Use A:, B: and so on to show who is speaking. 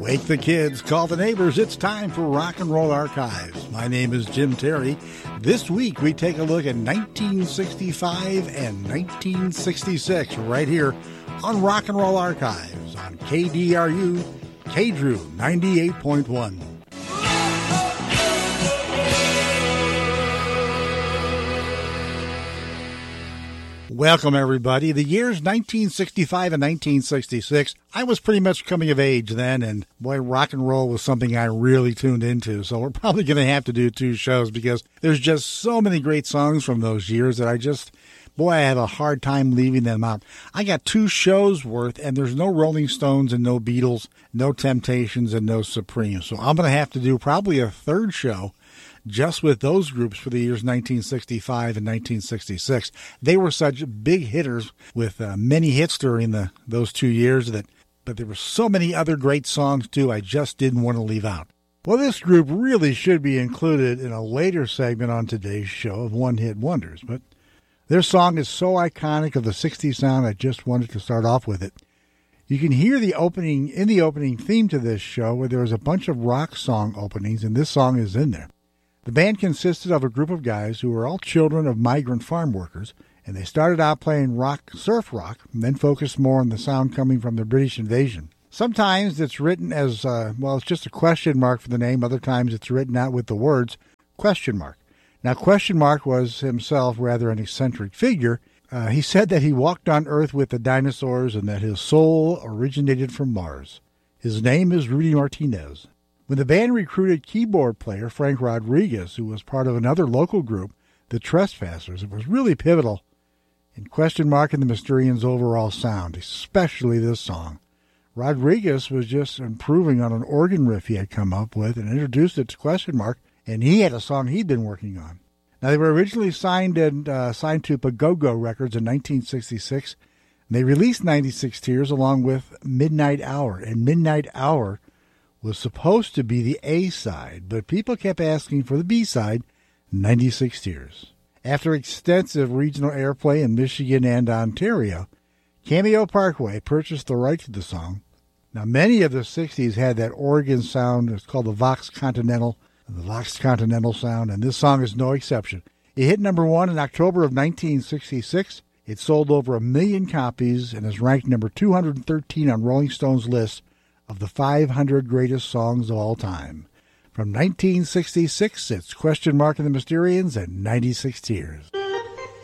A: Wake the kids, call the neighbors. It's time for Rock and Roll Archives. My name is Jim Terry. This week we take a look at 1965 and 1966 right here on Rock and Roll Archives on KDRU, KDRU 98.1. Welcome, everybody. The years 1965 and 1966, I was pretty much coming of age then, and boy, rock and roll was something I really tuned into. So we're probably going to have to do two shows because there's just so many great songs from those years that I have a hard time leaving them out. I got two shows worth, and there's no Rolling Stones and no Beatles, no Temptations and no Supremes. So I'm going to have to do probably a third show just with those groups for the years 1965 and 1966. They were such big hitters with many hits during those 2 years, but there were so many other great songs too I just didn't want to leave out. Well, this group really should be included in a later segment on today's show of one-hit wonders, but their song is so iconic of the 60s sound, I just wanted to start off with it. You can hear the opening theme to this show where there was a bunch of rock song openings, and this song is in there. The band consisted of a group of guys who were all children of migrant farm workers, and they started out playing surf rock, and then focused more on the sound coming from the British invasion. Sometimes it's written as, it's just a question mark for the name. Other times it's written out with the words question mark. Now, question mark was himself rather an eccentric figure. He said that he walked on Earth with the dinosaurs and that his soul originated from Mars. His name is Rudy Martinez. When the band recruited keyboard player Frank Rodriguez, who was part of another local group, the Trespassers, it was really pivotal in question mark and the Mysterians' overall sound, especially this song. Rodriguez was just improving on an organ riff he had come up with and introduced it to question mark, and he had a song he'd been working on. Now, they were originally signed to Pagogo Records in 1966, and they released 96 Tears along with Midnight Hour, and Midnight Hour was supposed to be the A-side, but people kept asking for the B-side, 96 Tears. After extensive regional airplay in Michigan and Ontario, Cameo Parkway purchased the right to the song. Now, many of the 60s had that organ sound. It's called the Vox Continental sound, and this song is no exception. It hit number one in October of 1966. It sold over 1 million copies and is ranked number 213 on Rolling Stone's list of the 500 greatest songs of all time. From 1966, it's Question Mark and the Mysterians and 96 Tears.